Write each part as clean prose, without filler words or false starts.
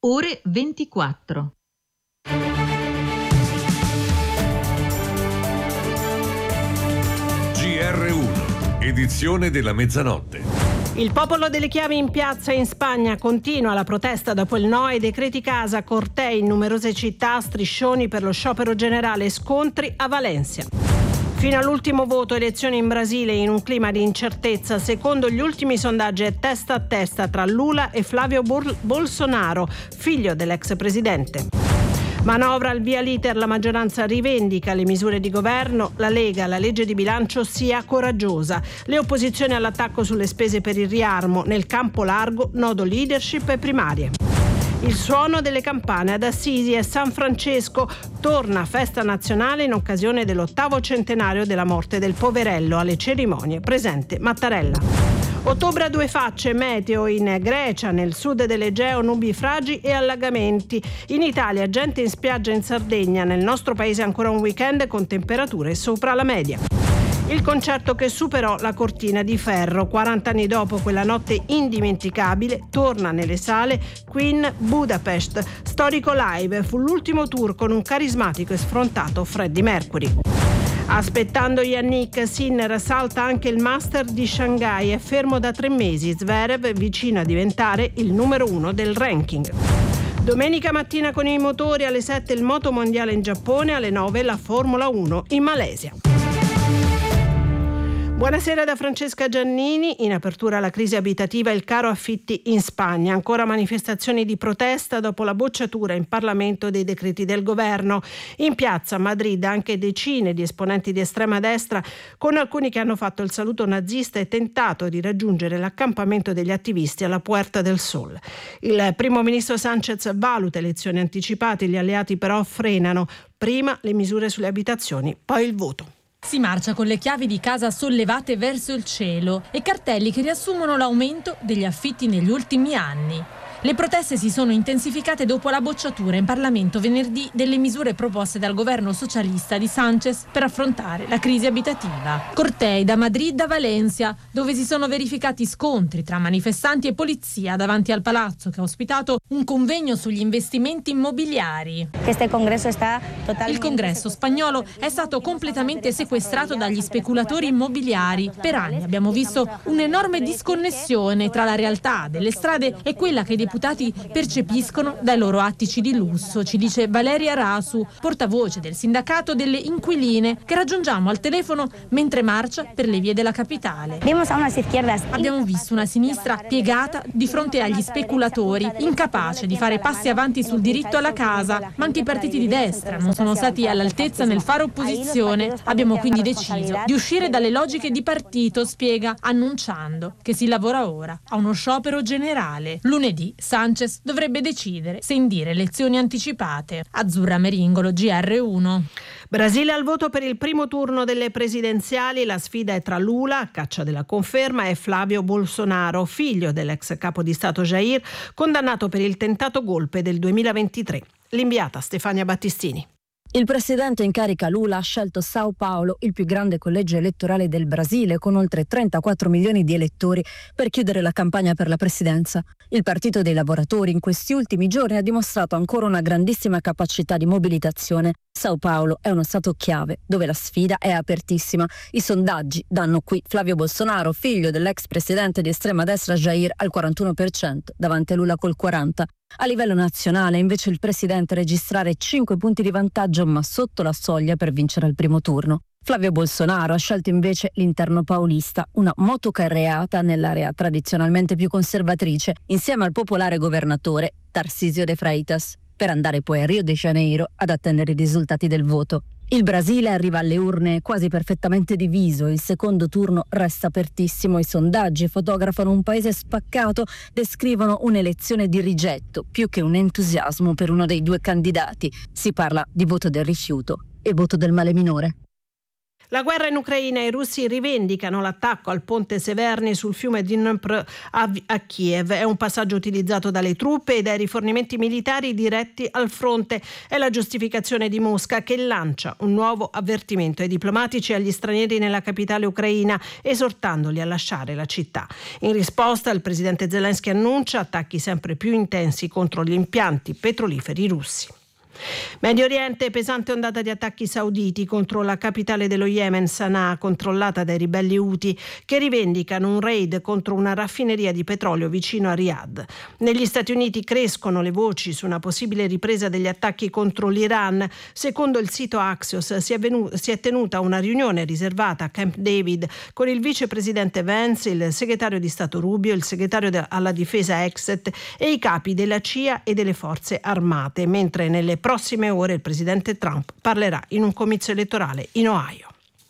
ore 24. GR1, edizione della mezzanotte. Il popolo delle chiavi in piazza in Spagna, continua la protesta dopo il no ai decreti casa, cortei in numerose città, striscioni per lo sciopero generale, scontri a Valencia. Fino all'ultimo voto, elezioni in Brasile in un clima di incertezza. Secondo gli ultimi sondaggi è testa a testa tra Lula e Flavio Bolsonaro, figlio dell'ex presidente. Manovra al via l'iter, la maggioranza rivendica le misure di governo, la Lega, la legge di bilancio sia coraggiosa. Le opposizioni all'attacco sulle spese per il riarmo, nel campo largo, nodo leadership e primarie. Il suono delle campane ad Assisi e San Francesco, torna festa nazionale in occasione dell'8° centenario della morte del poverello, alle cerimonie presente Mattarella. Ottobre a due facce, meteo in Grecia, nel sud dell'Egeo, nubifragi e allagamenti. In Italia, gente in spiaggia in Sardegna, nel nostro paese ancora un weekend con temperature sopra la media. Il concerto che superò la cortina di ferro. 40 anni dopo quella notte indimenticabile, torna nelle sale Queen Budapest. Storico live, fu l'ultimo tour con un carismatico e sfrontato Freddie Mercury. Aspettando Yannick Sinner, salta anche il Master di Shanghai, è fermo da 3 mesi. Zverev vicino a diventare il numero 1 del ranking. Domenica mattina con i motori, alle 7 il moto mondiale in Giappone, alle 9 la Formula 1 in Malesia. Buonasera da Francesca Giannini. In apertura alla crisi abitativa, il caro affitti in Spagna. Ancora manifestazioni di protesta dopo la bocciatura in Parlamento dei decreti del governo. In piazza a Madrid anche decine di esponenti di estrema destra, con alcuni che hanno fatto il saluto nazista e tentato di raggiungere l'accampamento degli attivisti alla Puerta del Sol. Il primo ministro Sánchez valuta elezioni anticipate, gli alleati però frenano. Prima le misure sulle abitazioni, poi il voto. Si marcia con le chiavi di casa sollevate verso il cielo e cartelli che riassumono l'aumento degli affitti negli ultimi anni. Le proteste si sono intensificate dopo la bocciatura in Parlamento venerdì delle misure proposte dal governo socialista di Sánchez per affrontare la crisi abitativa. Cortei da Madrid a Valencia, dove si sono verificati scontri tra manifestanti e polizia davanti al palazzo che ha ospitato un convegno sugli investimenti immobiliari. Il congresso spagnolo è stato completamente sequestrato dagli speculatori immobiliari. Per anni abbiamo visto un'enorme disconnessione tra la realtà delle strade e quella che i deputati percepiscono dai loro attici di lusso, ci dice Valeria Rasu, portavoce del sindacato delle inquiline, che raggiungiamo al telefono mentre marcia per le vie della capitale. Abbiamo visto una sinistra piegata di fronte agli speculatori, incapace di fare passi avanti sul diritto alla casa, ma anche i partiti di destra non sono stati all'altezza nel fare opposizione. Abbiamo quindi deciso di uscire dalle logiche di partito, spiega, annunciando che si lavora ora a uno sciopero generale. Lunedì Sánchez dovrebbe decidere se indire elezioni anticipate. Azzurra Meringolo, GR1. Brasile al voto per il primo turno delle presidenziali. La sfida è tra Lula, a caccia della conferma, e Flavio Bolsonaro, figlio dell'ex capo di Stato Jair, condannato per il tentato golpe del 2023. L'inviata Stefania Battistini. Il presidente in carica Lula ha scelto São Paulo, il più grande collegio elettorale del Brasile, con oltre 34 milioni di elettori, per chiudere la campagna per la presidenza. Il Partito dei Lavoratori in questi ultimi giorni ha dimostrato ancora una grandissima capacità di mobilitazione. São Paulo è uno stato chiave, dove la sfida è apertissima. I sondaggi danno qui Flavio Bolsonaro, figlio dell'ex presidente di estrema destra Jair, al 41%, davanti a Lula col 40%. A livello nazionale, invece, il presidente registrare 5 punti di vantaggio, ma sotto la soglia per vincere al primo turno. Flavio Bolsonaro ha scelto invece l'interno paulista, una motocarreata nell'area tradizionalmente più conservatrice, insieme al popolare governatore Tarcísio de Freitas, per andare poi a Rio de Janeiro ad attendere i risultati del voto. Il Brasile arriva alle urne quasi perfettamente diviso, il secondo turno resta apertissimo, i sondaggi fotografano un paese spaccato, descrivono un'elezione di rigetto più che un entusiasmo per uno dei due candidati. Si parla di voto del rifiuto e voto del male minore. La guerra in Ucraina e i russi rivendicano l'attacco al ponte Severny sul fiume Dnipro a Kiev. È un passaggio utilizzato dalle truppe e dai rifornimenti militari diretti al fronte. È la giustificazione di Mosca, che lancia un nuovo avvertimento ai diplomatici e agli stranieri nella capitale ucraina, esortandoli a lasciare la città. In risposta, il presidente Zelensky annuncia attacchi sempre più intensi contro gli impianti petroliferi russi. Medio Oriente, pesante ondata di attacchi sauditi contro la capitale dello Yemen, Sana'a, controllata dai ribelli Houthi, che rivendicano un raid contro una raffineria di petrolio vicino a Riyadh. Negli Stati Uniti crescono le voci su una possibile ripresa degli attacchi contro l'Iran. Secondo il sito Axios si è tenuta una riunione riservata a Camp David con il vicepresidente Vance, il segretario di Stato Rubio, il segretario alla difesa Exet e i capi della CIA e delle forze armate, mentre nelle prossime ore il presidente Trump parlerà in un comizio elettorale in Ohio.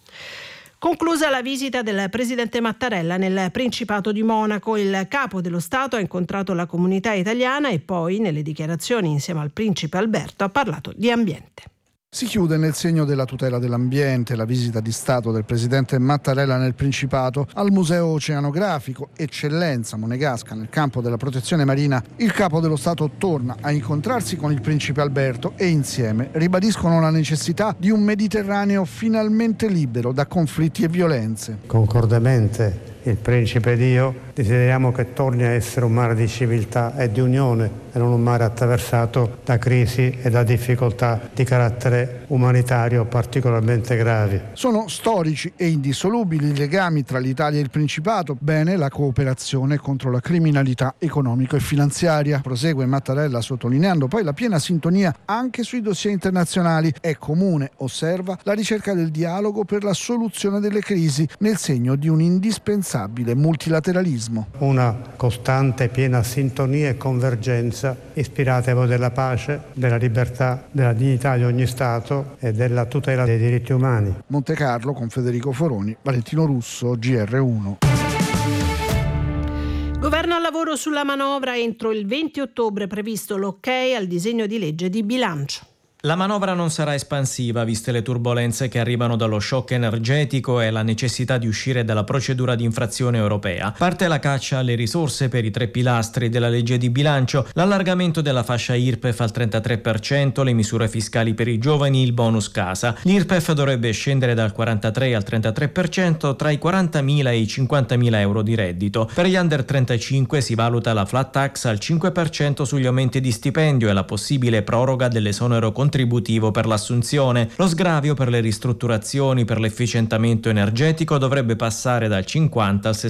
Conclusa la visita del presidente Mattarella nel Principato di Monaco, il capo dello Stato ha incontrato la comunità italiana e poi, nelle dichiarazioni insieme al principe Alberto, ha parlato di ambiente. Si chiude nel segno della tutela dell'ambiente la visita di Stato del presidente Mattarella nel Principato al Museo Oceanografico, eccellenza monegasca nel campo della protezione marina. Il capo dello Stato torna a incontrarsi con il principe Alberto e insieme ribadiscono la necessità di un Mediterraneo finalmente libero da conflitti e violenze. Concordemente il principe ed io desideriamo che torni a essere un mare di civiltà e di unione e non un mare attraversato da crisi e da difficoltà di carattere umanitario particolarmente gravi. Sono storici e indissolubili i legami tra l'Italia e il Principato. Bene la cooperazione contro la criminalità economico e finanziaria. Prosegue Mattarella sottolineando poi la piena sintonia anche sui dossier internazionali. È comune, osserva, la ricerca del dialogo per la soluzione delle crisi nel segno di un indispensabile multilateralismo. Una costante piena sintonia e convergenza ispirata ai valori della pace, della libertà, della dignità di ogni Stato e della tutela dei diritti umani. Monte Carlo con Federico Foroni, Valentino Russo, GR1. Governo al lavoro sulla manovra, entro il 20 ottobre previsto l'ok al disegno di legge di bilancio. La manovra non sarà espansiva, viste le turbolenze che arrivano dallo shock energetico e la necessità di uscire dalla procedura di infrazione europea. Parte la caccia alle risorse per i 3 pilastri della legge di bilancio: l'allargamento della fascia IRPEF al 33%, le misure fiscali per i giovani, il bonus casa. L'IRPEF dovrebbe scendere dal 43 al 33% tra i 40.000 e i 50.000 euro di reddito. Per gli under 35 si valuta la flat tax al 5% sugli aumenti di stipendio e la possibile proroga dell'esonero contributivo per l'assunzione. Lo sgravio per le ristrutturazioni per l'efficientamento energetico dovrebbe passare dal 50 al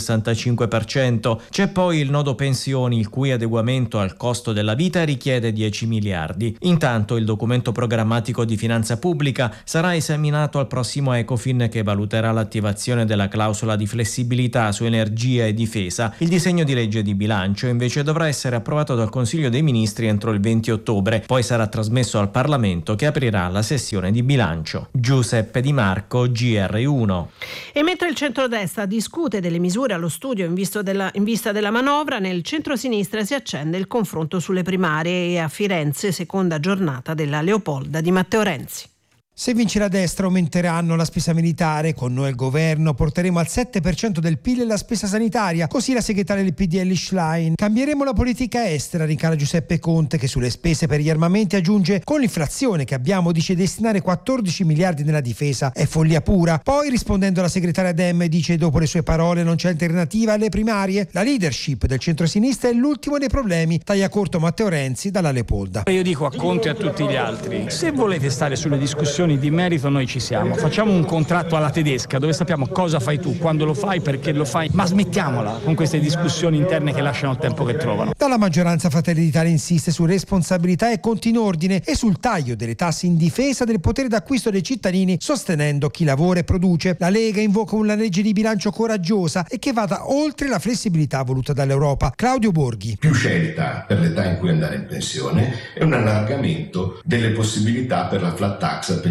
65%. C'è poi il nodo pensioni, il cui adeguamento al costo della vita richiede 10 miliardi. Intanto il documento programmatico di finanza pubblica sarà esaminato al prossimo Ecofin, che valuterà l'attivazione della clausola di flessibilità su energia e difesa. Il disegno di legge di bilancio invece dovrà essere approvato dal Consiglio dei Ministri entro il 20 ottobre, poi sarà trasmesso al Parlamento, che aprirà la sessione di bilancio. Giuseppe Di Marco, GR1. E mentre il centrodestra discute delle misure allo studio in vista della manovra, nel centrosinistra si accende il confronto sulle primarie e a Firenze, seconda giornata della Leopolda di Matteo Renzi. Se vince la destra aumenteranno la spesa militare, con noi al governo porteremo al 7% del PIL la spesa sanitaria, così la segretaria del PDL Schlein. Cambieremo la politica estera, rincara Giuseppe Conte, che sulle spese per gli armamenti aggiunge: con l'inflazione che abbiamo dice destinare 14 miliardi nella difesa è follia pura. Poi, rispondendo alla segretaria Dem, dice: dopo le sue parole non c'è alternativa alle primarie. La leadership del centrosinistra è l'ultimo dei problemi, taglia corto Matteo Renzi dalla Leopolda. Io dico a Conte e a tutti gli altri: se volete stare sulle discussioni di merito, noi ci siamo. Facciamo un contratto alla tedesca dove sappiamo cosa fai tu, quando lo fai, perché lo fai, ma smettiamola con queste discussioni interne che lasciano il tempo che trovano. Dalla maggioranza Fratelli d'Italia insiste su responsabilità e conti in ordine e sul taglio delle tasse in difesa del potere d'acquisto dei cittadini, sostenendo chi lavora e produce. La Lega invoca una legge di bilancio coraggiosa e che vada oltre la flessibilità voluta dall'Europa. Claudio Borghi. Più scelta per l'età in cui andare in pensione e un allargamento delle possibilità per la flat tax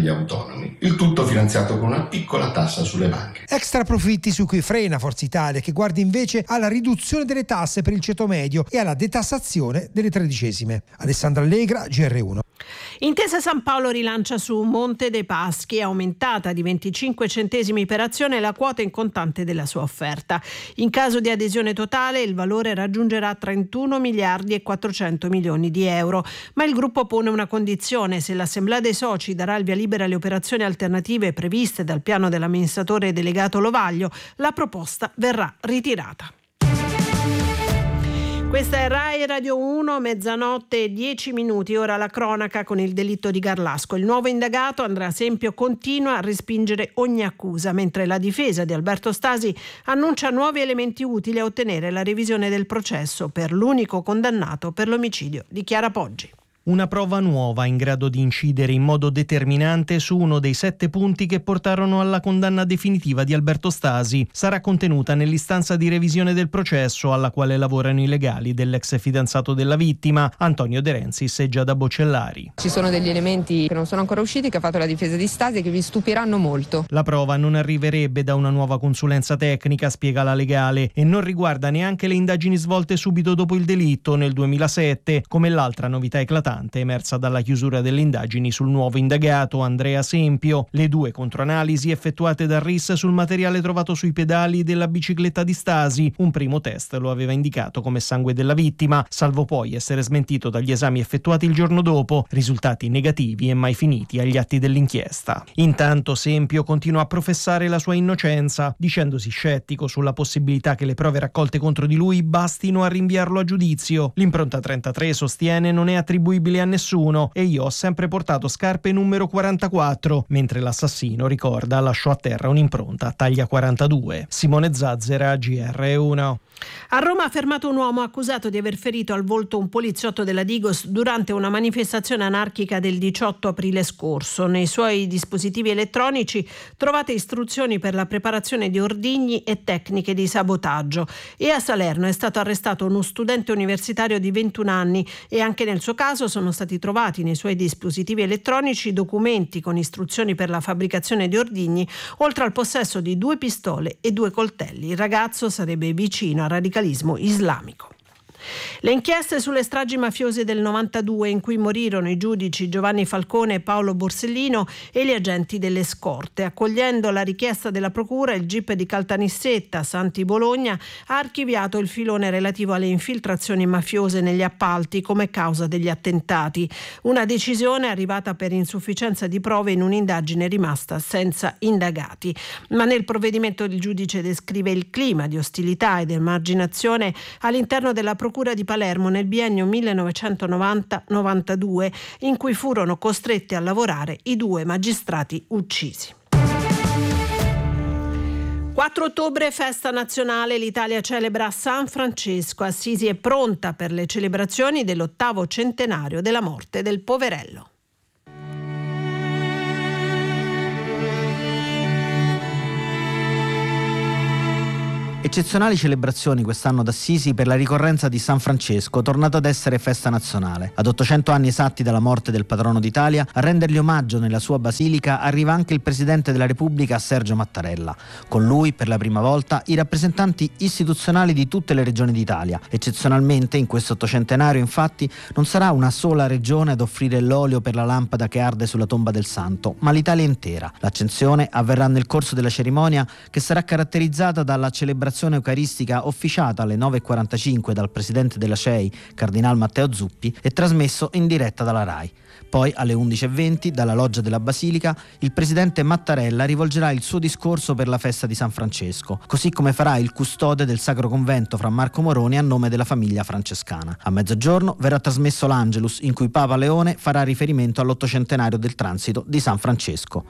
gli autonomi. Il tutto finanziato con una piccola tassa sulle banche. Extra profitti su cui frena Forza Italia, che guarda invece alla riduzione delle tasse per il ceto medio e alla detassazione delle tredicesime. Alessandra Allegra, GR1. Intesa San Paolo rilancia su Monte dei Paschi, aumentata di 25 centesimi per azione la quota in contante della sua offerta. In caso di adesione totale il valore raggiungerà 31 miliardi e 400 milioni di euro, ma il gruppo pone una condizione: se l'Assemblea dei soci darà il via libera alle operazioni alternative previste dal piano dell'amministratore delegato Lovaglio, la proposta verrà ritirata. Questa è Rai Radio 1, mezzanotte e 10 minuti, ora la cronaca con il delitto di Garlasco. Il nuovo indagato, Andrea Sempio, continua a respingere ogni accusa, mentre la difesa di Alberto Stasi annuncia nuovi elementi utili a ottenere la revisione del processo per l'unico condannato per l'omicidio di Chiara Poggi. Una prova nuova in grado di incidere in modo determinante su uno dei 7 punti che portarono alla condanna definitiva di Alberto Stasi. Sarà contenuta nell'istanza di revisione del processo alla quale lavorano i legali dell'ex fidanzato della vittima, Antonio De Renzis e Giada Bocellari. Ci sono degli elementi che non sono ancora usciti, che ha fatto la difesa di Stasi e che vi stupiranno molto. La prova non arriverebbe da una nuova consulenza tecnica, spiega la legale, e non riguarda neanche le indagini svolte subito dopo il delitto nel 2007, come l'altra novità eclatante emersa dalla chiusura delle indagini sul nuovo indagato Andrea Sempio. Le 2 controanalisi effettuate dal RIS sul materiale trovato sui pedali della bicicletta di Stasi. Un primo test lo aveva indicato come sangue della vittima, salvo poi essere smentito dagli esami effettuati il giorno dopo, risultati negativi e mai finiti agli atti dell'inchiesta. Intanto Sempio continua a professare la sua innocenza, dicendosi scettico sulla possibilità che le prove raccolte contro di lui bastino a rinviarlo a giudizio. L'impronta 33, sostiene, non è attribuibile a nessuno e io ho sempre portato scarpe numero 44, mentre l'assassino, ricorda, lasciò a terra un'impronta taglia 42. Simone Zazzera, GR1. A Roma ha fermato un uomo accusato di aver ferito al volto un poliziotto della Digos durante una manifestazione anarchica del 18 aprile scorso. Nei suoi dispositivi elettronici trovate istruzioni per la preparazione di ordigni e tecniche di sabotaggio. E a Salerno è stato arrestato uno studente universitario di 21 anni e anche nel suo caso sono stati trovati nei suoi dispositivi elettronici documenti con istruzioni per la fabbricazione di ordigni, oltre al possesso di 2 pistole e 2 coltelli. Il ragazzo sarebbe vicino al radicalismo islamico. Le inchieste sulle stragi mafiose del 92, in cui morirono i giudici Giovanni Falcone e Paolo Borsellino e gli agenti delle scorte. Accogliendo la richiesta della procura, il GIP di Caltanissetta, Santi Bologna, ha archiviato il filone relativo alle infiltrazioni mafiose negli appalti come causa degli attentati. Una decisione arrivata per insufficienza di prove in un'indagine rimasta senza indagati. Ma nel provvedimento il giudice descrive il clima di ostilità ed emarginazione all'interno della procura di Palermo nel biennio 1990-92, in cui furono costretti a lavorare i 2 magistrati uccisi. 4 ottobre, festa nazionale, l'Italia celebra San Francesco. Assisi è pronta per le celebrazioni dell'8° centenario della morte del poverello. Eccezionali celebrazioni quest'anno ad Assisi per la ricorrenza di San Francesco, tornato ad essere festa nazionale. Ad 800 anni esatti dalla morte del patrono d'Italia, a rendergli omaggio nella sua basilica arriva anche il Presidente della Repubblica Sergio Mattarella. Con lui, per la prima volta, i rappresentanti istituzionali di tutte le regioni d'Italia. Eccezionalmente, in questo ottocentenario, infatti, non sarà una sola regione ad offrire l'olio per la lampada che arde sulla tomba del santo, ma l'Italia intera. L'accensione avverrà nel corso della cerimonia, che sarà caratterizzata dalla celebrazione eucaristica officiata alle 9:45 dal presidente della CEI, Cardinal Matteo Zuppi, e trasmesso in diretta dalla RAI. Poi alle 11:20 dalla loggia della Basilica il presidente Mattarella rivolgerà il suo discorso per la festa di San Francesco, così come farà il custode del Sacro Convento Fra Marco Moroni a nome della famiglia francescana. A mezzogiorno verrà trasmesso l'Angelus, in cui Papa Leone farà riferimento all'800° del transito di San Francesco.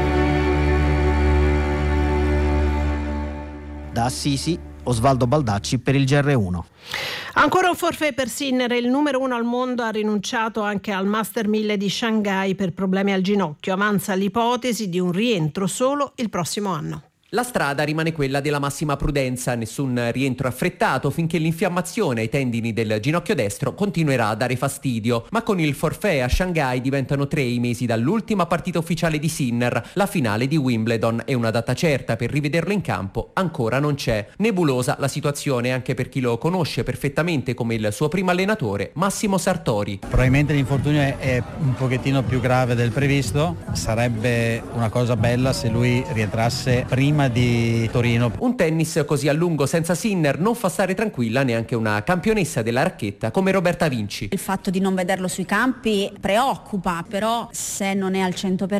Da Assisi, Osvaldo Baldacci per il GR1. Ancora un forfait per Sinner, il numero 1 al mondo ha rinunciato anche al Master 1000 di Shanghai per problemi al ginocchio. Avanza l'ipotesi di un rientro solo il prossimo anno. La strada rimane quella della massima prudenza, nessun rientro affrettato finché l'infiammazione ai tendini del ginocchio destro continuerà a dare fastidio, ma con il forfait a Shanghai diventano 3 i mesi dall'ultima partita ufficiale di Sinner, la finale di Wimbledon, e una data certa per rivederlo in campo ancora non c'è. Nebulosa la situazione anche per chi lo conosce perfettamente come il suo primo allenatore, Massimo Sartori. Probabilmente l'infortunio è un pochettino più grave del previsto, sarebbe una cosa bella se lui rientrasse prima di Torino. Un tennis così a lungo senza Sinner non fa stare tranquilla neanche una campionessa della racchetta come Roberta Vinci. Il fatto di non vederlo sui campi preoccupa, però se non è al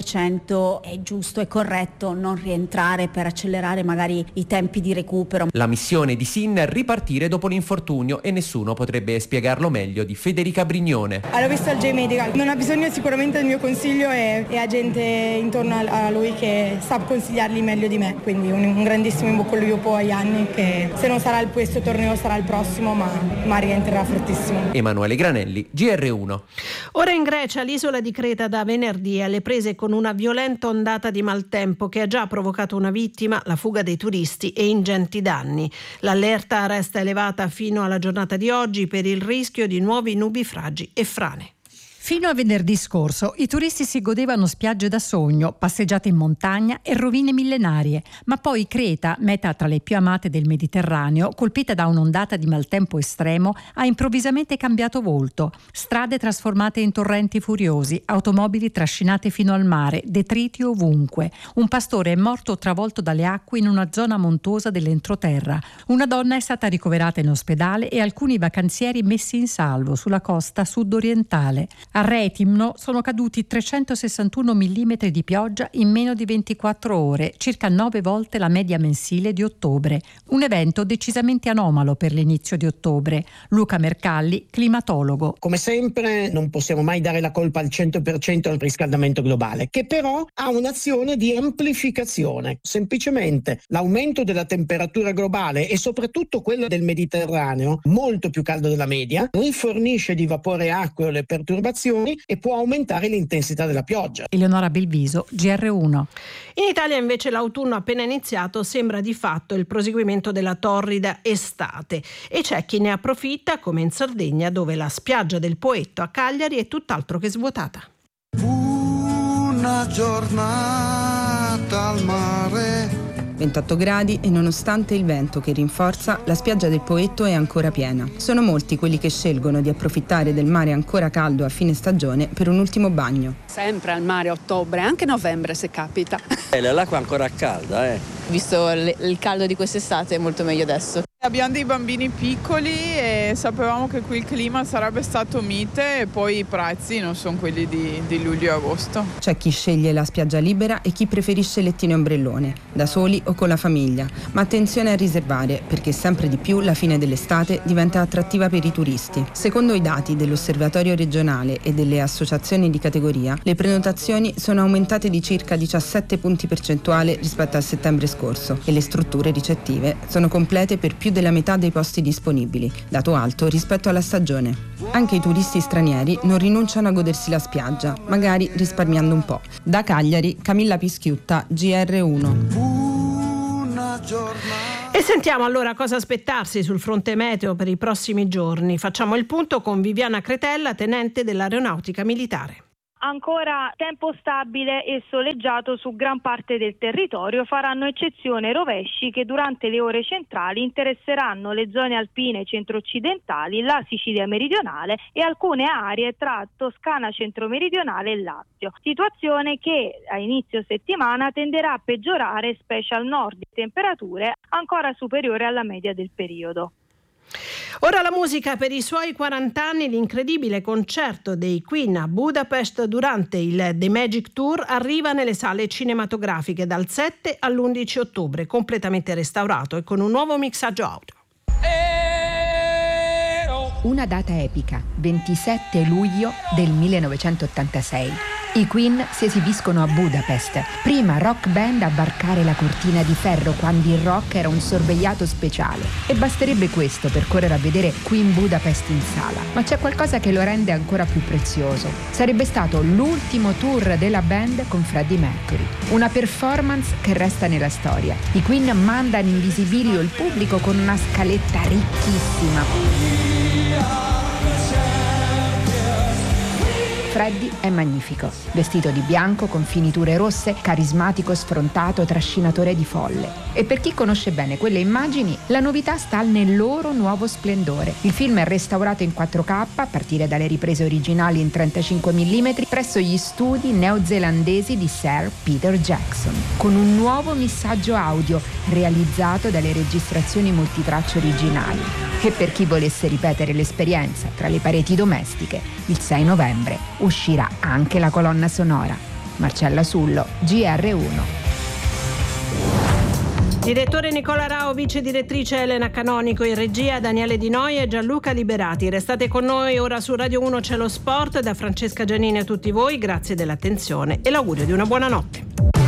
100% è giusto e corretto non rientrare per accelerare magari i tempi di recupero. La missione di Sinner ripartire dopo l'infortunio, e nessuno potrebbe spiegarlo meglio di Federica Brignone. L'ho visto al J-Medical, non ha bisogno sicuramente del mio consiglio e ha gente intorno a lui che sa consigliargli meglio di me, quindi un grandissimo in bocca al lupo agli anni, che se non sarà questo torneo sarà il prossimo, ma rientrerà fortissimo. Emanuele Granelli, GR1. Ora in Grecia l'isola di Creta da venerdì è alle prese con una violenta ondata di maltempo che ha già provocato una vittima, la fuga dei turisti e ingenti danni. L'allerta resta elevata fino alla giornata di oggi per il rischio di nuovi nubifragi e frane. Fino a venerdì scorso i turisti si godevano spiagge da sogno, passeggiate in montagna e rovine millenarie, ma poi Creta, meta tra le più amate del Mediterraneo, colpita da un'ondata di maltempo estremo, ha improvvisamente cambiato volto. Strade trasformate in torrenti furiosi, automobili trascinate fino al mare, detriti ovunque. Un pastore è morto travolto dalle acque in una zona montuosa dell'entroterra. Una donna è stata ricoverata in ospedale e alcuni vacanzieri messi in salvo sulla costa sud-orientale. A Retimno sono caduti 361 mm di pioggia in meno di 24 ore, circa 9 volte la media mensile di ottobre. Un evento decisamente anomalo per l'inizio di ottobre. Luca Mercalli, climatologo. Come sempre non possiamo mai dare la colpa al 100% al riscaldamento globale, che però ha un'azione di amplificazione. Semplicemente l'aumento della temperatura globale e soprattutto quello del Mediterraneo, molto più caldo della media, rifornisce di vapore acqueo le perturbazioni e può aumentare l'intensità della pioggia. Eleonora Belviso, GR1. In Italia invece l'autunno appena iniziato sembra di fatto il proseguimento della torrida estate e c'è chi ne approfitta, come in Sardegna, dove la spiaggia del Poetto a Cagliari è tutt'altro che svuotata. Una giornata al mare. 28 gradi e nonostante il vento che rinforza, la spiaggia del Poetto è ancora piena. Sono molti quelli che scelgono di approfittare del mare ancora caldo a fine stagione per un ultimo bagno. Sempre al mare a ottobre, anche novembre se capita. L'acqua è ancora calda, Visto il caldo di quest'estate è molto meglio adesso. Abbiamo dei bambini piccoli e sapevamo che qui il clima sarebbe stato mite e poi i prezzi non sono quelli di luglio e agosto. C'è chi sceglie la spiaggia libera e chi preferisce lettino e ombrellone, da soli o con la famiglia. Ma attenzione a riservare, perché sempre di più la fine dell'estate diventa attrattiva per i turisti. Secondo i dati dell'Osservatorio regionale e delle associazioni di categoria, le prenotazioni sono aumentate di circa 17 punti percentuali rispetto al settembre scorso e le strutture ricettive sono complete per più della metà dei posti disponibili, dato alto rispetto alla stagione. Anche i turisti stranieri non rinunciano a godersi la spiaggia, magari risparmiando un po'. Da Cagliari, Camilla Pischiutta, GR1. E sentiamo allora cosa aspettarsi sul fronte meteo per i prossimi giorni. Facciamo il punto con Viviana Cretella, tenente dell'Aeronautica Militare. Ancora tempo stabile e soleggiato su gran parte del territorio, faranno eccezione rovesci che durante le ore centrali interesseranno le zone alpine centro-occidentali, la Sicilia meridionale e alcune aree tra Toscana centro-meridionale e Lazio. Situazione che a inizio settimana tenderà a peggiorare, specie al nord, di temperature ancora superiori alla media del periodo. Ora la musica. Per i suoi 40 anni l'incredibile concerto dei Queen a Budapest durante il The Magic Tour arriva nelle sale cinematografiche dal 7 all'11 ottobre, completamente restaurato e con un nuovo mixaggio audio. Una data epica, 27 luglio del 1986. I Queen si esibiscono a Budapest, prima rock band a varcare la cortina di ferro quando il rock era un sorvegliato speciale. E basterebbe questo per correre a vedere Queen Budapest in sala. Ma c'è qualcosa che lo rende ancora più prezioso. Sarebbe stato l'ultimo tour della band con Freddie Mercury. Una performance che resta nella storia. I Queen mandano in visibilio il pubblico con una scaletta ricchissima. Freddie è magnifico, vestito di bianco con finiture rosse, carismatico, sfrontato, trascinatore di folle. E per chi conosce bene quelle immagini, la novità sta nel loro nuovo splendore. Il film è restaurato in 4K, a partire dalle riprese originali in 35 mm, presso gli studi neozelandesi di Sir Peter Jackson, con un nuovo missaggio audio realizzato dalle registrazioni multitracce originali. E per chi volesse ripetere l'esperienza tra le pareti domestiche, il 6 novembre uscirà anche la colonna sonora. Marcella Sullo, GR1. Direttore Nicola Rao, vice direttrice Elena Canonico, in regia Daniele Di Noi e Gianluca Liberati. Restate con noi, ora su Radio 1 c'è lo sport. Da Francesca Giannini a tutti voi, grazie dell'attenzione e l'augurio di una buona notte.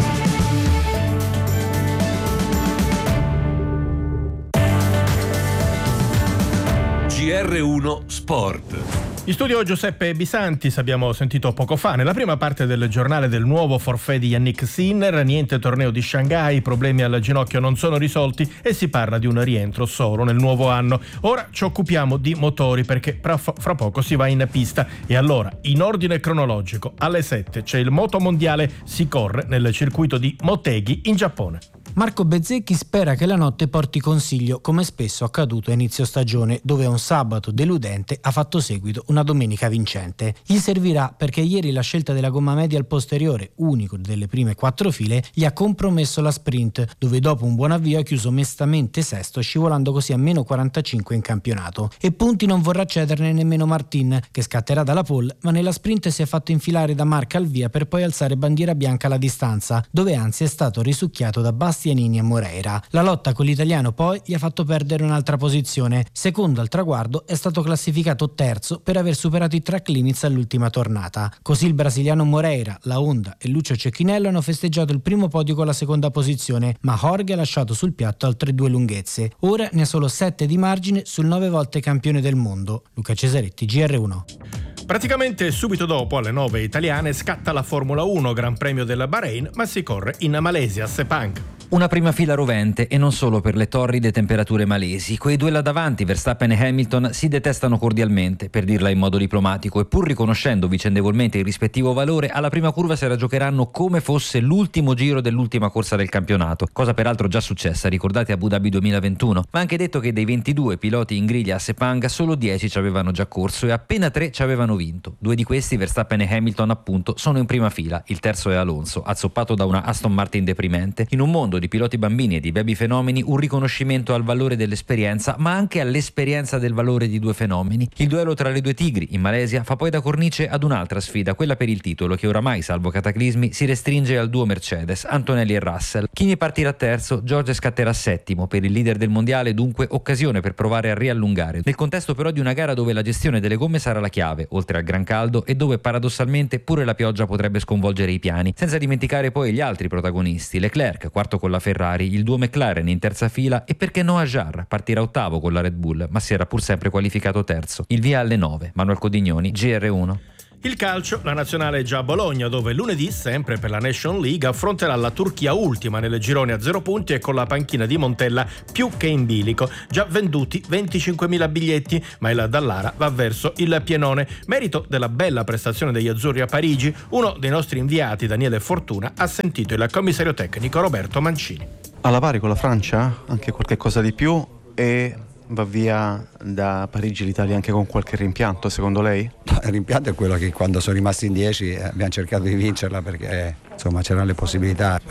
GR1 Sport. In studio Giuseppe Bisantis, abbiamo sentito poco fa nella prima parte del giornale del nuovo forfait di Yannick Sinner, niente torneo di Shanghai, i problemi al ginocchio non sono risolti e si parla di un rientro solo nel nuovo anno. Ora ci occupiamo di motori perché fra poco si va in pista e allora, in ordine cronologico, alle 7 c'è il Moto Mondiale, si corre nel circuito di Motegi in Giappone. Marco Bezzecchi spera che la notte porti consiglio, come spesso accaduto a inizio stagione, dove un sabato deludente ha fatto seguito una domenica vincente. Gli servirà perché ieri la scelta della gomma media al posteriore, unico delle prime 4 file, gli ha compromesso la sprint, dove dopo un buon avvio ha chiuso mestamente sesto, scivolando così a meno 45 in campionato. E punti non vorrà cederne nemmeno Martin, che scatterà dalla pole, ma nella sprint si è fatto infilare da Marc al via per poi alzare bandiera bianca alla distanza, dove anzi è stato risucchiato da Bastianini e Moreira. La lotta con l'italiano poi gli ha fatto perdere un'altra posizione. Secondo al traguardo è stato classificato terzo per aver superato i track limits all'ultima tornata. Così il brasiliano Moreira, la Honda e Lucio Cecchinello hanno festeggiato il primo podio con la seconda posizione, ma Jorge ha lasciato sul piatto altre 2 lunghezze. Ora ne ha solo 7 di margine sul 9 volte campione del mondo. Luca Cesaretti, GR1. Praticamente subito dopo, alle 9 italiane, scatta la Formula 1 Gran Premio del Bahrain, ma si corre in Malesia, Sepang. Una prima fila rovente e non solo per le torride temperature malesi. Quei due là davanti, Verstappen e Hamilton, si detestano cordialmente, per dirla in modo diplomatico, e pur riconoscendo vicendevolmente il rispettivo valore, alla prima curva se la giocheranno come fosse l'ultimo giro dell'ultima corsa del campionato, cosa peraltro già successa, ricordate a Abu Dhabi 2021. Ma anche detto che dei 22 piloti in griglia a Sepang solo 10 ci avevano già corso e appena 3 ci avevano vinto. 2 di questi, Verstappen e Hamilton appunto, sono in prima fila, il terzo è Alonso, azzoppato da una Aston Martin deprimente. In un mondo di piloti bambini e di baby fenomeni, un riconoscimento al valore dell'esperienza, ma anche all'esperienza del valore di 2 fenomeni. Il duello tra le 2 tigri in Malesia fa poi da cornice ad un'altra sfida, quella per il titolo, che oramai, salvo cataclismi, si restringe al duo Mercedes, Antonelli e Russell. Chi ne partirà terzo? George scatterà settimo, per il leader del mondiale dunque occasione per provare a riallungare, nel contesto però di una gara dove la gestione delle gomme sarà la chiave, oltre al gran caldo, e dove paradossalmente pure la pioggia potrebbe sconvolgere i piani, senza dimenticare poi gli altri protagonisti, Leclerc, quarto con la Ferrari, il duo McLaren in terza fila e perché no Ajar, partirà ottavo con la Red Bull, ma si era pur sempre qualificato terzo. Il via alle 9, Manuel Codignoni, GR1. Il calcio, la nazionale è già a Bologna, dove lunedì, sempre per la Nation League, affronterà la Turchia ultima nel girone a 0 punti e con la panchina di Montella più che in bilico. Già venduti 25.000 biglietti, ma il Dallara va verso il pienone. Merito della bella prestazione degli azzurri a Parigi, uno dei nostri inviati, Daniele Fortuna, ha sentito il commissario tecnico Roberto Mancini. Alla pari con la Francia, anche qualche cosa di più, e va via da Parigi l'Italia anche con qualche rimpianto, secondo lei? Il rimpianto è quello che quando sono rimasti in 10 abbiamo cercato di vincerla perché insomma c'erano le possibilità, però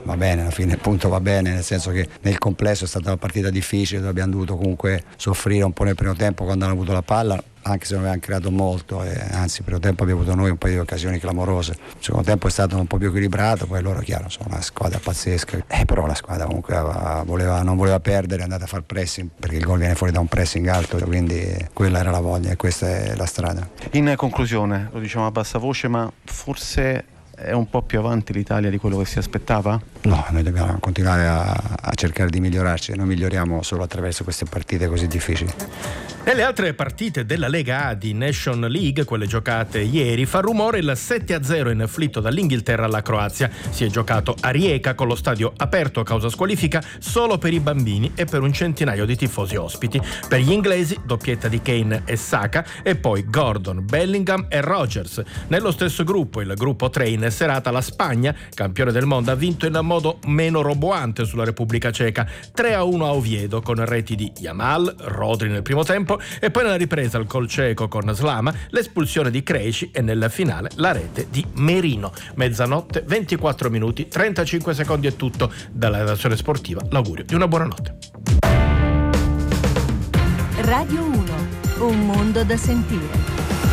va bene, alla fine il punto va bene, nel senso che nel complesso è stata una partita difficile dove abbiamo dovuto comunque soffrire un po' nel primo tempo quando hanno avuto la palla, anche se non avevano creato molto, anzi il primo tempo abbiamo avuto noi un paio di occasioni clamorose. Il secondo tempo è stato un po' più equilibrato, poi loro chiaro sono una squadra pazzesca, però la squadra comunque non voleva perdere, è andata a far pressing, perché il gol viene fuori da un pressing alto, quindi quella era la voglia e questa è la strada. In conclusione, lo diciamo a bassa voce, ma forse è un po' più avanti l'Italia di quello che si aspettava? No, noi dobbiamo continuare a cercare di migliorarci, noi miglioriamo solo attraverso queste partite così difficili. Nelle altre partite della Lega A di Nation League, quelle giocate ieri, fa rumore il 7-0 inflitto dall'Inghilterra alla Croazia. Si è giocato a Rijeka con lo stadio aperto a causa squalifica solo per i bambini e per un centinaio di tifosi ospiti. Per gli inglesi, doppietta di Kane e Saka e poi Gordon, Bellingham e Rodgers. Nello stesso gruppo, il gruppo 3 in serata, la Spagna, campione del mondo, ha vinto in modo meno roboante sulla Repubblica Ceca, 3-1 a Oviedo con reti di Yamal, Rodri nel primo tempo e poi nella ripresa il gol cieco con Slama, l'espulsione di Krejci e nella finale la rete di Merino. Mezzanotte, 24 minuti, 35 secondi è tutto. Dalla redazione sportiva l'augurio di una buona notte. Radio 1, un mondo da sentire.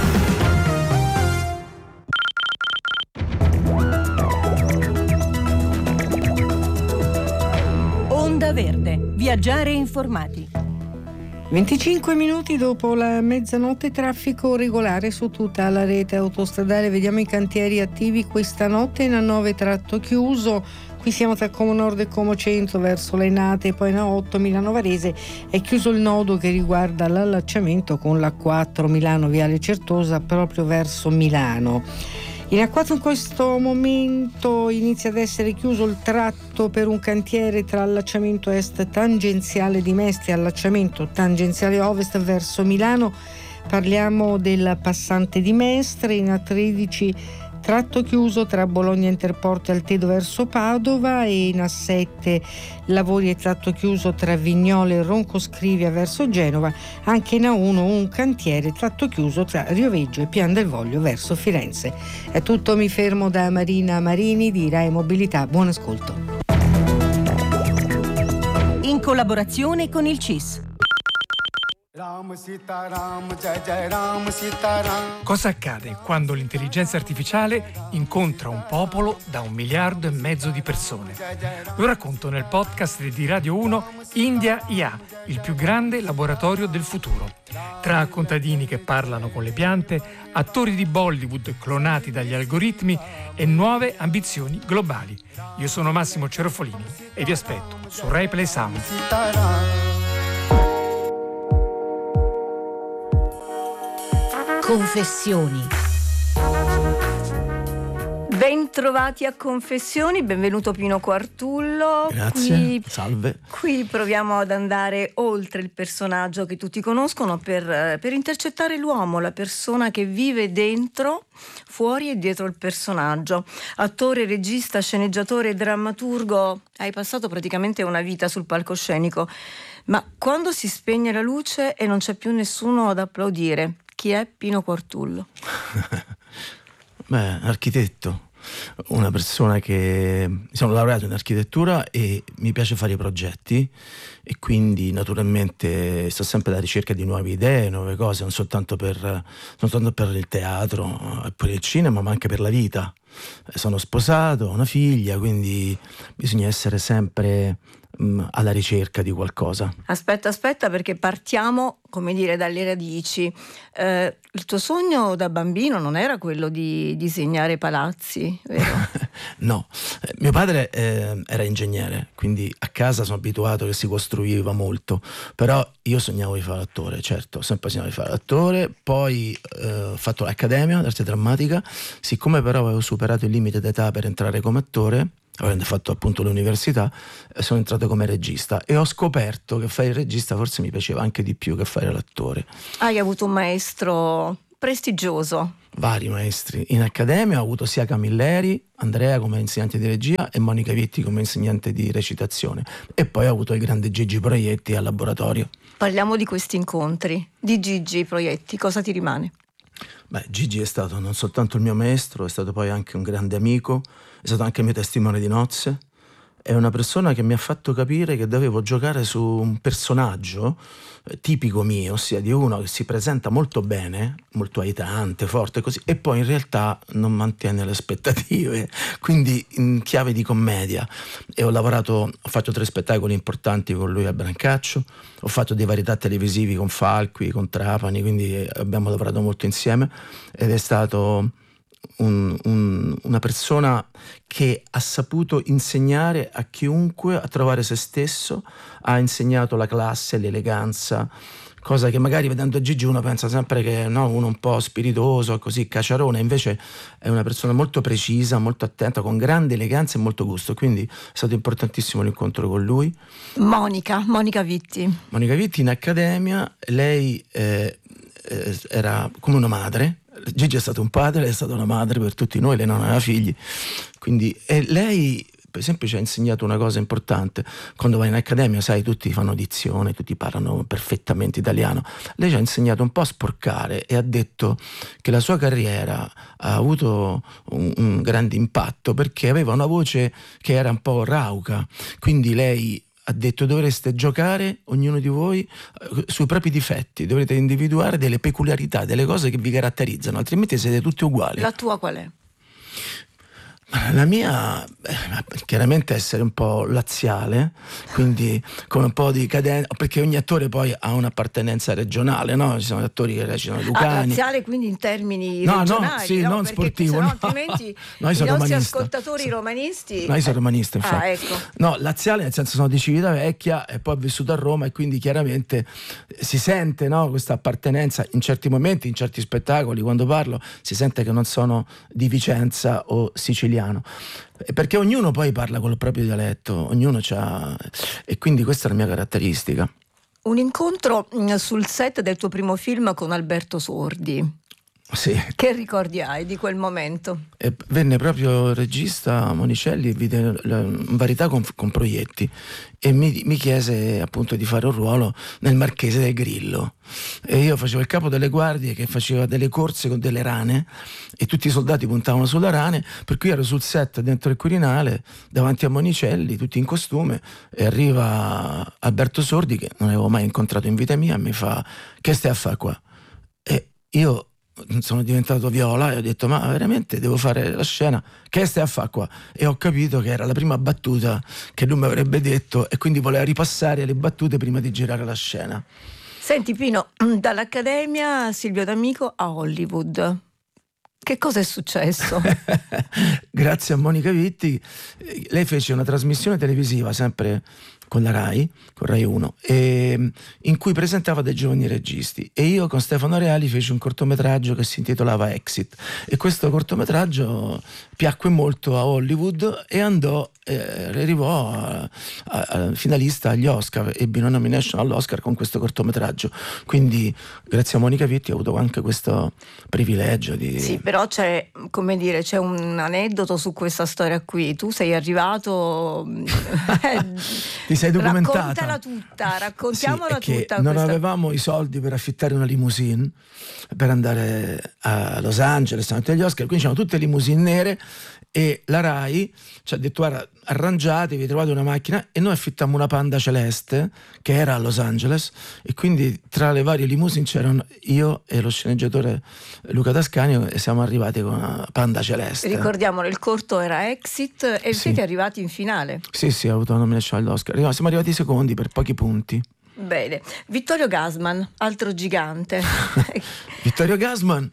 Onda Verde, viaggiare informati. 25 minuti dopo la mezzanotte, traffico regolare su tutta la rete autostradale. Vediamo i cantieri attivi questa notte in A9 tratto chiuso. Qui siamo tra Como Nord e Como Centro verso le Nate, e poi in A8 Milano Varese è chiuso il nodo che riguarda l'allacciamento con l'A4 Milano Viale Certosa proprio verso Milano. In A4 in questo momento inizia ad essere chiuso il tratto per un cantiere tra allacciamento est tangenziale di Mestre e allacciamento tangenziale ovest verso Milano. Parliamo del passante di Mestre. In A13 tratto chiuso tra Bologna Interporto e Altedo verso Padova, e in A7 lavori e tratto chiuso tra Vignole e Roncoscrivia verso Genova. Anche in A1 un cantiere tratto chiuso tra Rioveggio e Pian del Voglio verso Firenze. È tutto, mi fermo da Marina Marini di Rai Mobilità. Buon ascolto. In collaborazione con il CIS. Cosa accade quando l'intelligenza artificiale incontra un popolo da 1,5 miliardi di persone? Lo racconto nel podcast di Radio 1 India IA, il più grande laboratorio del futuro. Tra contadini che parlano con le piante, attori di Bollywood clonati dagli algoritmi e nuove ambizioni globali. Io sono Massimo Cerofolini e vi aspetto su Rai Play Sound. Confessioni. Bentrovati a Confessioni, benvenuto Pino Quartullo. Grazie, salve. Qui proviamo ad andare oltre il personaggio che tutti conoscono per intercettare l'uomo, la persona che vive dentro, fuori e dietro il personaggio. Attore, regista, sceneggiatore e drammaturgo, hai passato praticamente una vita sul palcoscenico, ma quando si spegne la luce e non c'è più nessuno ad applaudire, chi è Pino Quartullo? Beh, architetto, una persona che mi sono laureato in architettura e mi piace fare i progetti e quindi naturalmente sto sempre alla ricerca di nuove idee, nuove cose, non soltanto per il teatro e per il cinema, ma anche per la vita. Sono sposato, ho una figlia, quindi bisogna essere sempre alla ricerca di qualcosa. Aspetta, perché partiamo, come dire, dalle radici. Il tuo sogno da bambino non era quello di disegnare palazzi, vero? No, mio padre era ingegnere, quindi a casa sono abituato che si costruiva molto, però io sognavo di fare l'attore, certo, ho sempre sognato di fare l'attore, poi ho fatto l'accademia d'arte drammatica, siccome però avevo superato il limite d'età per entrare come attore, avendo fatto appunto l'università, sono entrato come regista e ho scoperto che fare il regista forse mi piaceva anche di più che fare l'attore. Hai avuto un maestro prestigioso? Vari maestri. In accademia ho avuto sia Camilleri, Andrea come insegnante di regia e Monica Vitti come insegnante di recitazione, e poi ho avuto il grande Gigi Proietti al laboratorio. Parliamo di questi incontri, di Gigi Proietti, cosa ti rimane? Beh, Gigi è stato non soltanto il mio maestro, è stato poi anche un grande amico, è stato anche il mio testimone di nozze, è una persona che mi ha fatto capire che dovevo giocare su un personaggio tipico mio, ossia di uno che si presenta molto bene, molto aitante, forte così, e poi in realtà non mantiene le aspettative, quindi in chiave di commedia. E ho fatto 3 spettacoli importanti con lui a Brancaccio, ho fatto dei varietà televisivi con Falqui, con Trapani, quindi abbiamo lavorato molto insieme ed è stato una persona che ha saputo insegnare a chiunque a trovare se stesso, ha insegnato la classe, l'eleganza, cosa che magari vedendo Gigi uno pensa sempre che no, uno un po' spiritoso, così caciarone, invece è una persona molto precisa, molto attenta, con grande eleganza e molto gusto, quindi è stato importantissimo l'incontro con lui. Monica Vitti In accademia, lei era come una madre. Gigi è stato un padre, è stata una madre per tutti noi, lei non aveva figli, quindi lei per esempio ci ha insegnato una cosa importante. Quando vai in accademia, sai, tutti fanno dizione, tutti parlano perfettamente italiano. Lei ci ha insegnato un po' a sporcare e ha detto che la sua carriera ha avuto un grande impatto perché aveva una voce che era un po' rauca, quindi lei ha detto: dovreste giocare ognuno di voi sui propri difetti, dovrete individuare delle peculiarità, delle cose che vi caratterizzano, altrimenti siete tutti uguali. La tua qual è? La mia, chiaramente essere un po' laziale, quindi con un po' di cadenza, perché ogni attore poi ha un'appartenenza regionale, no? Ci sono attori che recitano Lucani. Laziale quindi in termini regionali, sì, non sportivo, no, altrimenti i nostri ascoltatori romanisti. No, io sono romanista, infatti. Ecco. No, laziale nel senso sono di Civitavecchia e poi ho vissuto a Roma e quindi chiaramente si sente, no, questa appartenenza in certi momenti, in certi spettacoli, quando parlo si sente che non sono di Vicenza o siciliano. Perché ognuno poi parla col proprio dialetto, ognuno c'ha, e quindi questa è la mia caratteristica. Un incontro sul set del tuo primo film con Alberto Sordi. Sì. Che ricordi hai di quel momento? Venne proprio il regista Monicelli e vide varietà con Proietti e mi chiese appunto di fare un ruolo nel Marchese del Grillo, e io facevo il capo delle guardie che faceva delle corse con delle rane e tutti i soldati puntavano sulle rane, per cui ero sul set dentro il Quirinale davanti a Monicelli tutti in costume e arriva Alberto Sordi, che non avevo mai incontrato in vita mia, e mi fa: che stai a fare qua? E io sono diventato viola e ho detto: ma veramente devo fare la scena? Che stai a fare qua? E ho capito che era la prima battuta che lui mi avrebbe detto e quindi voleva ripassare le battute prima di girare la scena. Senti Pino, dall'Accademia Silvio D'Amico a Hollywood, che cosa è successo? Grazie a Monica Vitti, lei fece una trasmissione televisiva sempre con la Rai, con Rai 1, in cui presentava dei giovani registi, e io con Stefano Reali feci un cortometraggio che si intitolava Exit, e questo cortometraggio piacque molto a Hollywood e arrivò a finalista agli Oscar, ebbe una nomination all'Oscar con questo cortometraggio, quindi grazie a Monica Vitti ho avuto anche questo privilegio di... Sì, però c'è un aneddoto su questa storia qui. Tu sei arrivato... Ti sei documentata. Raccontala tutta, raccontiamola tutta. Non avevamo i soldi per affittare una limousine per andare a Los Angeles davanti agli Oscar, quindi c'erano tutte limousine nere e la Rai ci ha detto: guarda, arrangiatevi, trovate una macchina, e noi affittammo una Panda celeste che era a Los Angeles, e quindi tra le varie limousine c'erano io e lo sceneggiatore Luca Tascani e siamo arrivati con una Panda celeste. Ricordiamolo, il corto era Exit e siete arrivati in finale. Sì, ho avuto una nomination all'Oscar. Siamo arrivati secondi per pochi punti. Bene. Vittorio Gassman, altro gigante. Vittorio Gassman,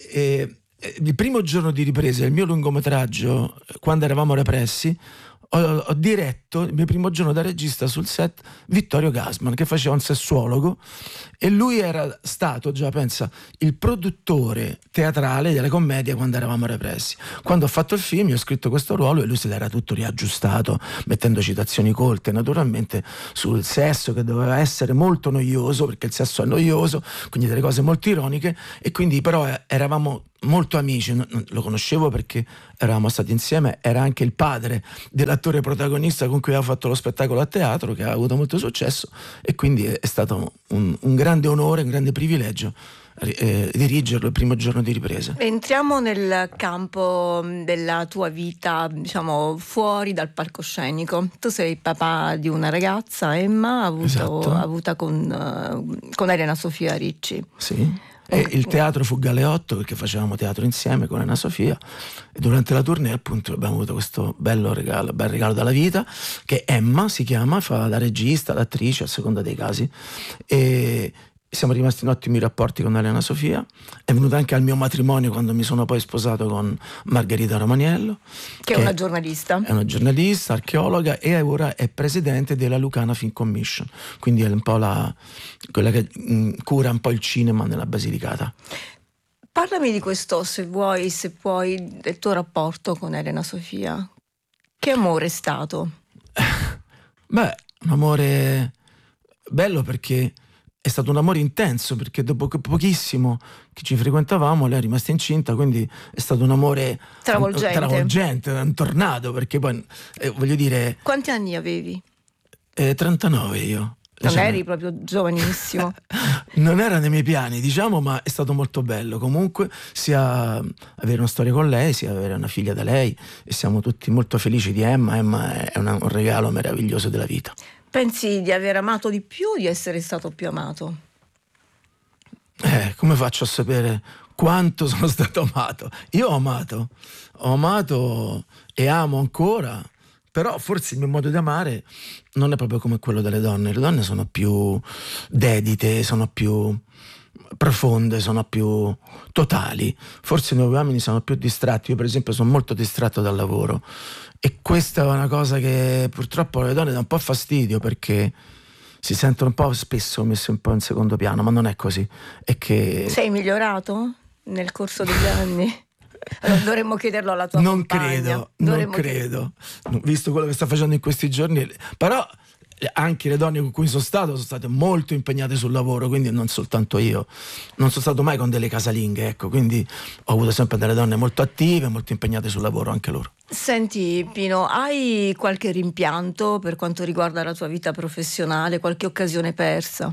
il primo giorno di ripresa del mio lungometraggio, quando eravamo repressi, ho diretto il mio primo giorno da regista sul set Vittorio Gassman, che faceva un sessuologo, e lui era stato già, pensa, il produttore teatrale delle commedie quando eravamo repressi. Quando ho fatto il film io ho scritto questo ruolo e lui se l'era tutto riaggiustato, mettendo citazioni colte naturalmente sul sesso, che doveva essere molto noioso, perché il sesso è noioso, quindi delle cose molto ironiche, e quindi però eravamo molto amici. Lo conoscevo perché eravamo stati insieme, era anche il padre dell'attore protagonista con cui aveva fatto lo spettacolo a teatro, che ha avuto molto successo, e quindi è stato un grande onore, un grande privilegio dirigerlo il primo giorno di ripresa. Entriamo nel campo della tua vita, diciamo, fuori dal palcoscenico. Tu sei papà di una ragazza, Emma, avuta con Elena Sofia Ricci. Sì. E il teatro fu Galeotto, perché facevamo teatro insieme con Elena Sofia, e durante la tournée appunto abbiamo avuto questo bel regalo dalla vita, che Emma si chiama, fa la regista, l'attrice a seconda dei casi, e siamo rimasti in ottimi rapporti con Elena Sofia. È venuta anche al mio matrimonio quando mi sono poi sposato con Margherita Romaniello, che è una giornalista. È una giornalista, archeologa, e ora è presidente della Lucana Film Commission, quindi è un po' quella che cura un po' il cinema nella Basilicata. Parlami di questo, se puoi, del tuo rapporto con Elena Sofia. Che amore è stato? Beh, un amore bello, perché è stato un amore intenso, perché dopo pochissimo che ci frequentavamo lei è rimasta incinta, quindi è stato un amore travolgente, un tornado, perché poi voglio dire... Quanti anni avevi? 39 io. Non eri proprio giovanissimo. Non era nei miei piani, diciamo, ma è stato molto bello comunque sia avere una storia con lei, sia avere una figlia da lei, e siamo tutti molto felici di Emma. Emma è un regalo meraviglioso della vita. Pensi di aver amato di più o di essere stato più amato? Come faccio a sapere quanto sono stato amato? Io ho amato e amo ancora, però forse il mio modo di amare non è proprio come quello delle donne. Le donne sono più dedite, sono più profonde, sono più totali. Forse noi uomini siamo più distratti. Io per esempio sono molto distratto dal lavoro, e questa è una cosa che purtroppo alle donne dà un po' fastidio, perché si sentono un po' spesso messe un po' in secondo piano, ma non è così. È che... Sei migliorato nel corso degli anni? Allora, dovremmo chiederlo alla tua compagna. Non credo, visto quello che sta facendo in questi giorni. Però anche le donne con cui sono state molto impegnate sul lavoro, quindi non soltanto io. Non sono stato mai con delle casalinghe, ecco, quindi ho avuto sempre delle donne molto attive, molto impegnate sul lavoro, anche loro. Senti Pino, hai qualche rimpianto per quanto riguarda la tua vita professionale, qualche occasione persa?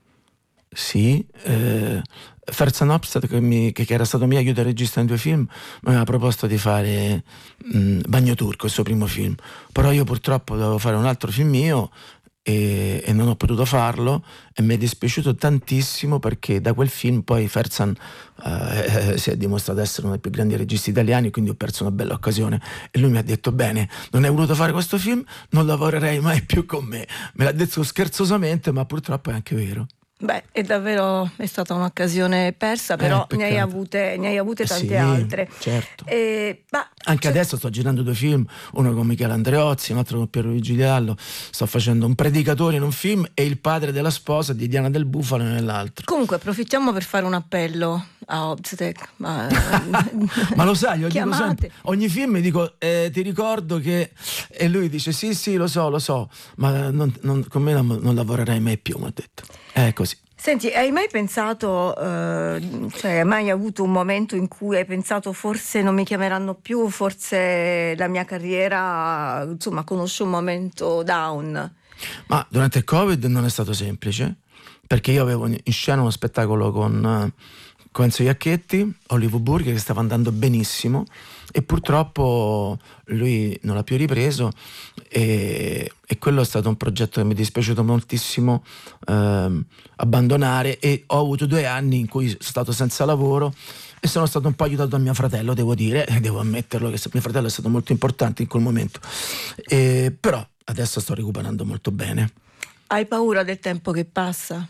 Sì, Ferzan Opstad, che era stato mio aiuto regista in 2 film, mi aveva proposto di fare Bagno Turco, il suo primo film, però io purtroppo dovevo fare un altro film mio e non ho potuto farlo, e mi è dispiaciuto tantissimo, perché da quel film poi Ferzan si è dimostrato essere uno dei più grandi registi italiani, quindi ho perso una bella occasione, e lui mi ha detto: bene, non hai voluto fare questo film, non lavorerei mai più con me. Me l'ha detto scherzosamente, ma purtroppo è anche vero. Beh, è stata un'occasione persa, però ne hai avute tante altre. Certo. Anche adesso sto girando 2 film, uno con Michele Andreozzi, un altro con Pierluigi Gallo. Sto facendo un predicatore in un film e il padre della sposa di Diana del Bufalo nell'altro. Comunque approfittiamo per fare un appello a Obstetric. Ma lo sai, io dico sempre, ogni film mi dico ti ricordo che, e lui dice sì lo so, ma con me non lavorerei mai più, mi ha detto. È così. Senti, hai mai pensato, hai mai avuto un momento in cui hai pensato forse non mi chiameranno più, forse la mia carriera, insomma, conosce un momento down? Ma durante il Covid non è stato semplice, perché io avevo in scena uno spettacolo con Enzo Iacchetti, Hollywood Burger, che stava andando benissimo, e purtroppo lui non l'ha più ripreso, e quello è stato un progetto che mi è dispiaciuto moltissimo abbandonare, e ho avuto 2 anni in cui sono stato senza lavoro, e sono stato un po' aiutato da mio fratello, devo ammetterlo, che mio fratello è stato molto importante in quel momento, però adesso sto recuperando molto bene. Hai paura del tempo che passa?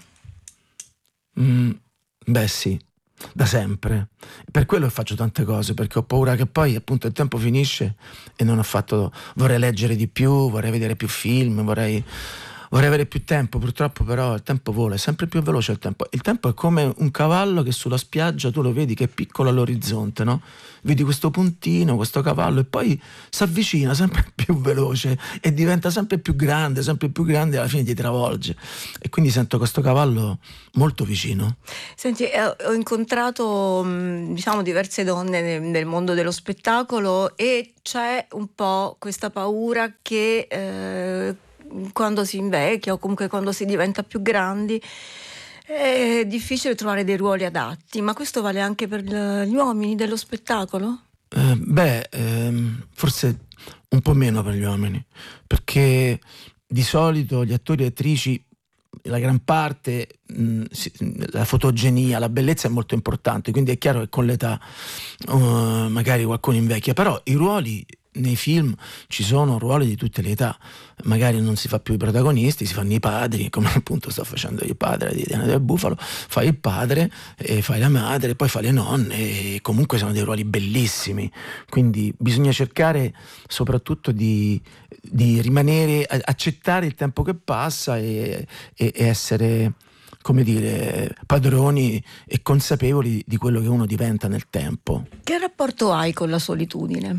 Beh sì, da sempre. Per quello faccio tante cose, perché ho paura che poi appunto il tempo finisce e non ho fatto. Vorrei leggere di più, vorrei vedere più film, vorrei avere più tempo. Purtroppo però il tempo vola, è sempre più veloce il tempo. Il tempo è come un cavallo che sulla spiaggia tu lo vedi che è piccolo all'orizzonte, no? Vedi questo puntino, questo cavallo, e poi si avvicina sempre più veloce e diventa sempre più grande, e alla fine ti travolge. E quindi sento questo cavallo molto vicino. Senti, ho incontrato diverse donne nel mondo dello spettacolo, e c'è un po' questa paura che quando si invecchia, o comunque quando si diventa più grandi, È difficile trovare dei ruoli adatti, ma questo vale anche per gli uomini dello spettacolo? Forse un po' meno per gli uomini, perché di solito gli attori e attrici, la gran parte, la fotogenia, la bellezza è molto importante, quindi è chiaro che con l'età magari qualcuno invecchia, però i ruoli nei film ci sono ruoli di tutte le età, magari non si fa più i protagonisti, si fanno i padri, come appunto sto facendo il padre di Diana del Bufalo, fai il padre e fai la madre, poi fai le nonne, e comunque sono dei ruoli bellissimi, quindi bisogna cercare soprattutto di rimanere, accettare il tempo che passa e essere, come dire, padroni e consapevoli di quello che uno diventa nel tempo. Che rapporto hai con la solitudine?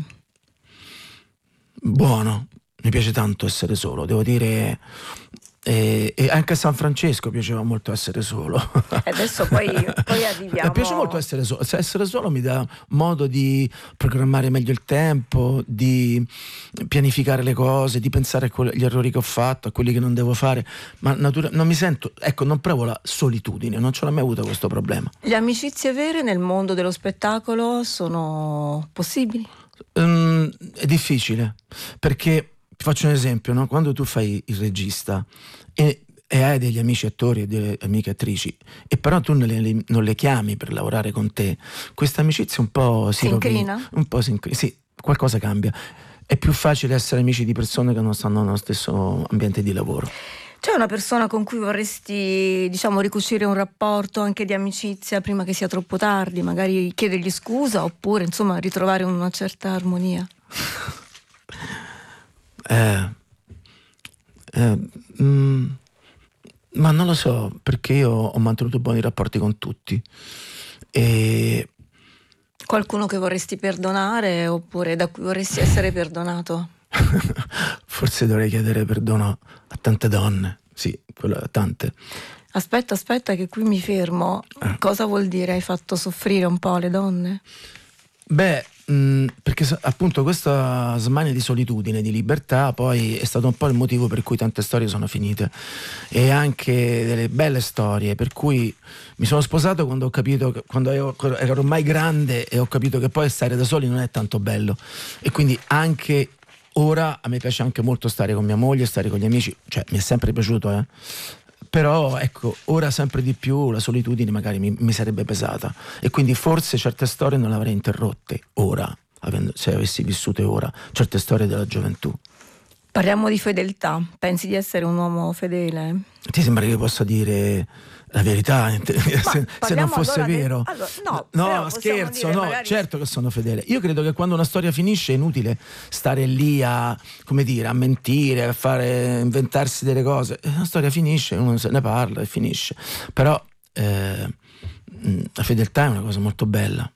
Buono, mi piace tanto essere solo, devo dire, e anche a San Francesco piaceva molto essere solo. Adesso poi arriviamo. Mi piace molto essere solo, essere solo mi dà modo di programmare meglio il tempo, di pianificare le cose, di pensare agli errori che ho fatto, a quelli che non devo fare, ma non mi sento, ecco, non provo la solitudine, non ce l'ho mai avuto questo problema. Le amicizie vere nel mondo dello spettacolo sono possibili? È difficile, perché ti faccio un esempio, no? Quando tu fai il regista e hai degli amici attori e delle amiche attrici, e però tu non le chiami per lavorare con te, questa amicizia un po' si incrina? Un po' sì, qualcosa cambia. È più facile essere amici di persone che non stanno nello stesso ambiente di lavoro. C'è una persona con cui vorresti, ricucire un rapporto anche di amicizia prima che sia troppo tardi, magari chiedergli scusa oppure ritrovare una certa armonia? Ma non lo so, perché io ho mantenuto buoni rapporti con tutti. E qualcuno che vorresti perdonare oppure da cui vorresti essere perdonato? Forse dovrei chiedere perdono a tante donne, sì, a tante. Aspetta che qui mi fermo. Cosa vuol dire hai fatto soffrire un po' le donne? Perché appunto questa smania di solitudine, di libertà, poi è stato un po' il motivo per cui tante storie sono finite, e anche delle belle storie, per cui mi sono sposato quando ho capito, quando ero ormai grande, e ho capito che poi stare da soli non è tanto bello, e quindi anche ora a me piace anche molto stare con mia moglie, stare con gli amici, cioè mi è sempre piaciuto, però ecco, ora sempre di più la solitudine magari mi sarebbe pesata, e quindi forse certe storie non le avrei interrotte ora, se avessi vissute ora certe storie della gioventù. Parliamo di fedeltà. Pensi di essere un uomo fedele? Ti sembra che io possa dire la verità se non fosse vero? No, scherzo, no, magari... certo che sono fedele. Io credo che quando una storia finisce è inutile stare lì a mentire, a inventarsi delle cose. Una storia finisce, uno se ne parla e finisce. Però la fedeltà è una cosa molto bella.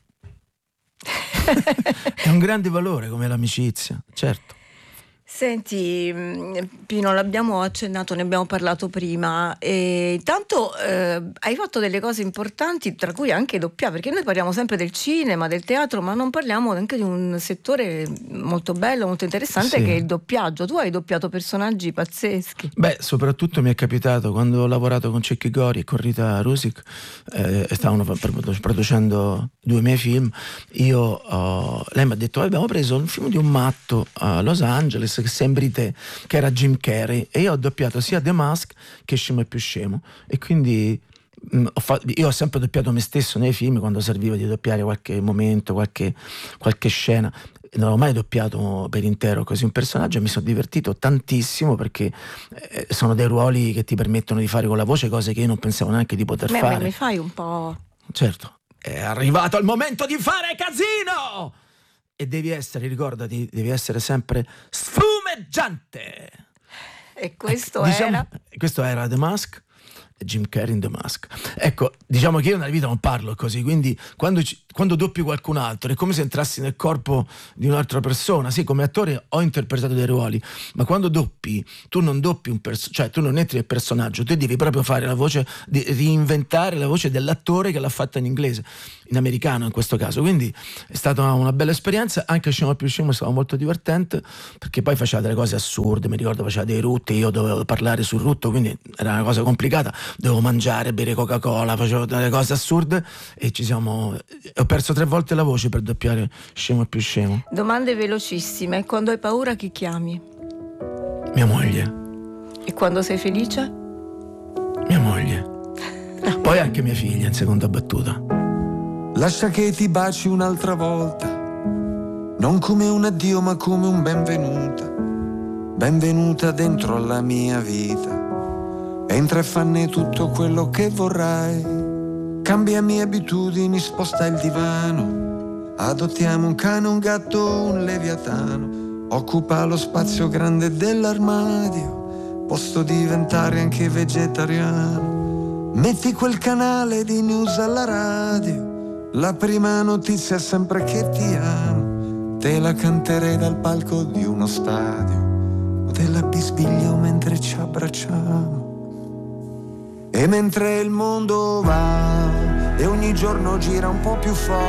È un grande valore come l'amicizia, certo. Senti Pino, l'abbiamo accennato, ne abbiamo parlato prima, e intanto hai fatto delle cose importanti, tra cui anche doppiare, perché noi parliamo sempre del cinema, del teatro, ma non parliamo anche di un settore molto bello, molto interessante, sì, che è il doppiaggio. Tu hai doppiato personaggi pazzeschi. Soprattutto mi è capitato quando ho lavorato con Cecchi Gori e con Rita Rusic, stavano producendo 2 miei film. Lei mi ha detto: abbiamo preso un film di un matto a Los Angeles che sembri te, che era Jim Carrey, e io ho doppiato sia The Mask che Scemo e più scemo, e quindi io ho sempre doppiato me stesso nei film quando serviva di doppiare qualche momento, qualche scena. Non ho mai doppiato per intero così un personaggio, e mi sono divertito tantissimo, perché sono dei ruoli che ti permettono di fare con la voce cose che io non pensavo neanche di poter fare. Mi fai un po'... Certo, è arrivato il momento di fare casino! E ricordati, devi essere sempre sfumeggiante. E questo questo era The Mask, Jim Carrey in The Mask. Ecco, diciamo che io nella vita non parlo così, quindi quando doppi qualcun altro è come se entrassi nel corpo di un'altra persona. Sì, come attore ho interpretato dei ruoli, ma quando doppi, tu non doppi cioè tu non entri nel personaggio, tu devi proprio fare la voce, reinventare la voce dell'attore che l'ha fatta in inglese, in americano in questo caso. Quindi è stata una bella esperienza. Anche Scemo più scemo è stato molto divertente, perché poi faceva delle cose assurde, mi ricordo faceva dei rutti, io dovevo parlare sul rutto, quindi era una cosa complicata. dovevo mangiare, bere Coca-Cola, facevo delle cose assurde e ho perso 3 volte la voce per doppiare Scemo e più scemo. Domande velocissime. Quando hai paura chi chiami? Mia moglie. E quando sei felice? Mia moglie. Poi anche mia figlia in seconda battuta. Lascia che ti baci un'altra volta, non come un addio ma come un benvenuta. Benvenuta dentro alla mia vita. Entra e fanne tutto quello che vorrai. Cambiami abitudini, sposta il divano. Adottiamo un cane, un gatto, un leviatano. Occupa lo spazio grande dell'armadio. Posso diventare anche vegetariano. Metti quel canale di news alla radio. La prima notizia è sempre che ti amo. Te la canterei dal palco di uno stadio. Te la bisbiglio mentre ci abbracciamo. E mentre il mondo va e ogni giorno gira un po' più forte,